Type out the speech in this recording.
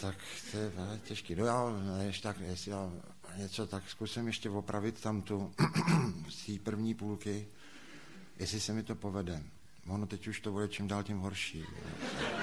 Tak to je těžký. No já, jestli já něco, tak zkusím ještě opravit tam tu z té první půlky, jestli se mi to povede. Ono teď už to bude čím dál tím horší.